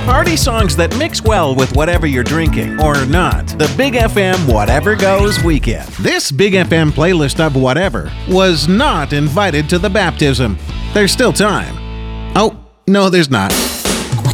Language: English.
Party songs that mix well with whatever you're drinking, or not. The Big FM Whatever Goes Weekend. This Big FM playlist of whatever was not invited to the baptism. There's still time. Oh, no, there's not.